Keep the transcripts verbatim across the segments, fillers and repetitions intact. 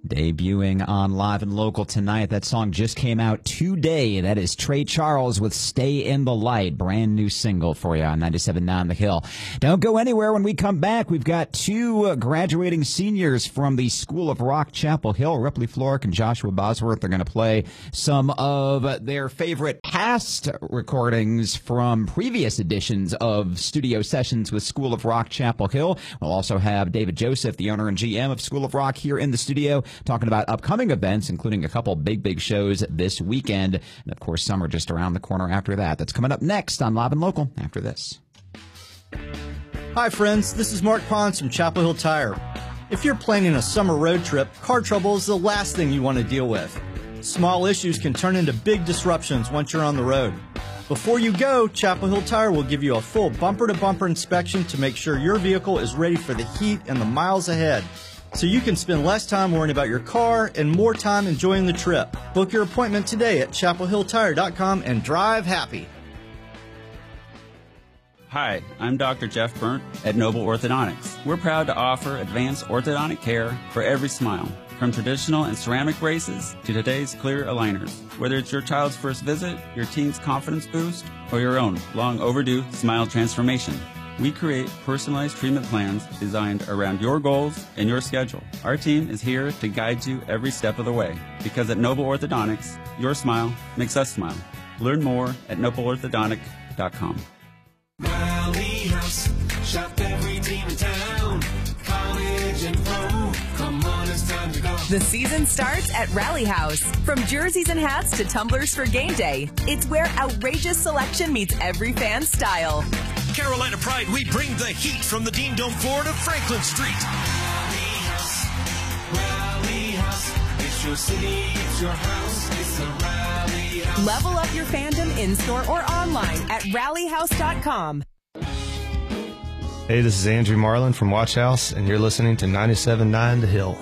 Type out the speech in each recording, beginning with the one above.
Debuting on Live and Local tonight, that song just came out today. That is Trey Charles with Stay in the Light. Brand new single for you on ninety-seven point nine The Hill. Don't go anywhere. When we come back, we've got two uh, graduating seniors from the School of Rock Chapel Hill, Ripley Florek and Joshua Bosworth. They're going to play some of their favorite past recordings from previous editions of studio sessions with School of Rock Chapel Hill. We'll also have David Joseph, the owner and G M of School of Rock, here in the studio, talking about upcoming events, including a couple big, big shows this weekend. And, of course, summer just around the corner after that. That's coming up next on Live and Local after this. Hi, friends. This is Mark Pons from Chapel Hill Tire. If you're planning a summer road trip, car trouble is the last thing you want to deal with. Small issues can turn into big disruptions once you're on the road. Before you go, Chapel Hill Tire will give you a full bumper-to-bumper inspection to make sure your vehicle is ready for the heat and the miles ahead, so you can spend less time worrying about your car and more time enjoying the trip. Book your appointment today at chapel hill tire dot com and drive happy. Hi, I'm Doctor Jeff Burnt at Noble Orthodontics. We're proud to offer advanced orthodontic care for every smile, from traditional and ceramic braces to today's clear aligners. Whether it's your child's first visit, your teen's confidence boost, or your own long overdue smile transformation, we create personalized treatment plans designed around your goals and your schedule. Our team is here to guide you every step of the way, because at Noble Orthodontics, your smile makes us smile. Learn more at noble orthodontic dot com. Rally House, shop every team in town, college and pro, come on, it's time to go. The season starts at Rally House. From jerseys and hats to tumblers for game day, it's where outrageous selection meets every fan's style. Carolina Pride, we bring the heat from the Dean Dome floor to Franklin Street. Rally House, Rally House, it's your city, it's your house, it's a Rally House. Level up your fandom in-store or online at rally house dot com. Hey, this is Andrew Marlin from Watch House, and you're listening to ninety-seven point nine The Hill.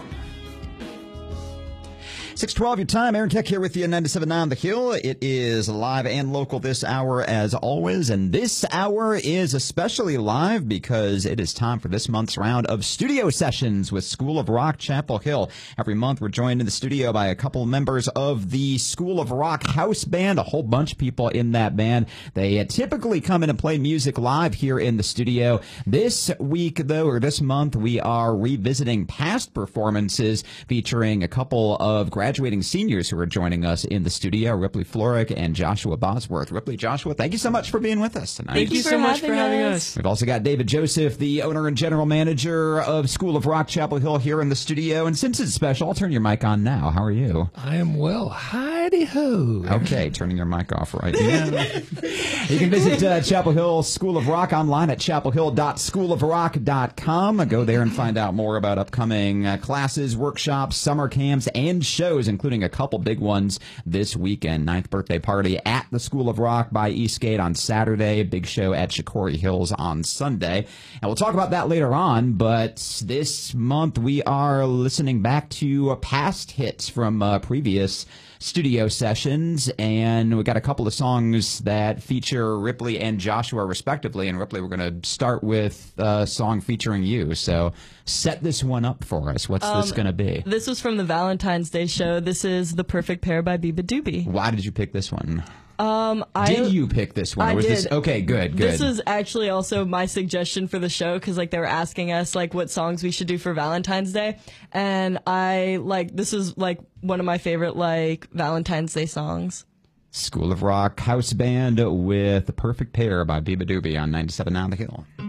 six twelve your time. Aaron Keck here with you at ninety-seven point nine The Hill. It is live and local this hour as always, and this hour is especially live because it is time for this month's round of studio sessions with School of Rock Chapel Hill. Every month we're joined in the studio by a couple members of the School of Rock house band, a whole bunch of people in that band. They uh, typically come in and play music live here in the studio. This week, though, or this month, we are revisiting past performances featuring a couple of graduating seniors who are joining us in the studio, Ripley Florek and Joshua Bosworth. Ripley, Joshua, thank you so much for being with us tonight. Thank you so much for having us. We've also got David Joseph, the owner and general manager of School of Rock Chapel Hill, here in the studio. And since it's special, I'll turn your mic on now. How are you? I am well. Heidi-ho. Okay, turning your mic off right now. You can visit uh, Chapel Hill School of Rock online at chapel hill dot school of rock dot com. Go there and find out more about upcoming uh, classes, workshops, summer camps, and shows, including a couple big ones this weekend. Ninth birthday party at the School of Rock by Eastgate on Saturday. Big show at Shikori Hills on Sunday. And we'll talk about that later on, but this month we are listening back to uh, past hits from uh, previous studio sessions, and we got a couple of songs that feature Ripley and Joshua respectively. And Ripley, we're going to start with a song featuring you, so set this one up for us. What's um, this going to be? This was from the Valentine's Day show. This is The Perfect Pair by Biba Doobie. Why did you pick this one? Um, I, did you pick this one? I or was did. This, okay, good, good. This was actually also my suggestion for the show, because like they were asking us like what songs we should do for Valentine's Day, and I like this is like one of my favorite like Valentine's Day songs. School of Rock house band with The Perfect Pair by Biba Doobie on ninety-seven point nine The Hill.